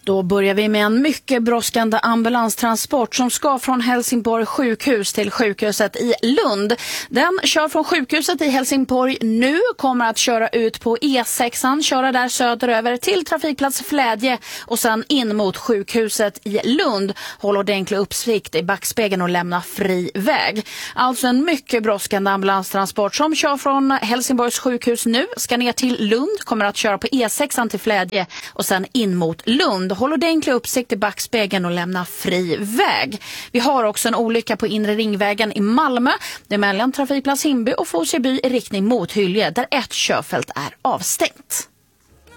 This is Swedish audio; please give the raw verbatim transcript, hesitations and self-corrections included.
Då börjar vi med en mycket brådskande ambulanstransport som ska från Helsingborg sjukhus till sjukhuset i Lund. Den kör från sjukhuset i Helsingborg nu, kommer att köra ut på E sexan, köra där söderöver till trafikplats Flädje och sen in mot sjukhuset i Lund. Håll ordentlig uppsikt i backspegeln och lämna fri väg. Alltså en mycket brådskande ambulanstransport som kör från Helsingborgs sjukhus nu, ska ner till Lund, kommer att köra på E sexan till Flädje och sen in mot Lund. Håll ordentlig uppsikt i backspegeln och lämna fri väg. Vi har också en olycka på inre ringvägen i Malmö. Det är mellan trafikplats Himby och Fosieby i riktning mot Hylje där ett körfält är avstängt.